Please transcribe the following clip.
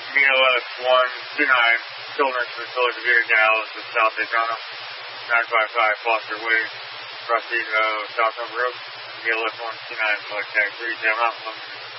BLS 129, Children's Facility View, Dialysis, South Daytona, 955 Foster Way, Crossing South Hub Road, BLS 129, select tag 3, Mountain Limited.